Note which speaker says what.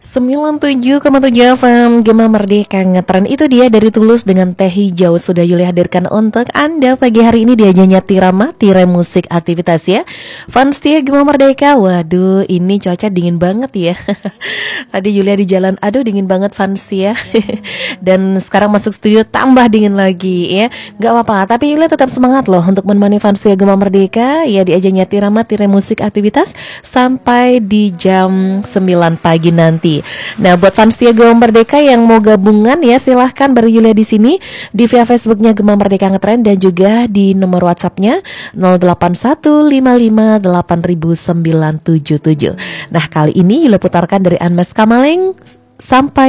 Speaker 1: 97,7 FM Gema Merdeka Ngetren. Itu dia dari Tulus dengan Teh Hijau. Sudah Yuli hadirkan untuk Anda pagi hari ini. Dia hanya Tirama, Tirai Musik Aktivitas ya. Fans setia Gema Merdeka. Waduh, ini cuaca dingin banget ya. Tadi Yulia di jalan, aduh dingin banget fans ya. Dan sekarang masuk studio tambah dingin lagi ya. Gak apa-apa, tapi Yulia tetap semangat loh untuk menemani fans setia Gema Merdeka. Ya di ajangnya Tirama, Tirai Musik Aktivitas sampai di jam 9 pagi nanti. Nah, buat fans setia Gema Merdeka yang mau gabungan ya, silahkan bareng Yulia di sini di via Facebooknya Gema Merdeka Ngetren dan juga di nomor WhatsAppnya 0815580977. Nah, kali ini Yulia putarkan dari Anmes Kamaleng sampai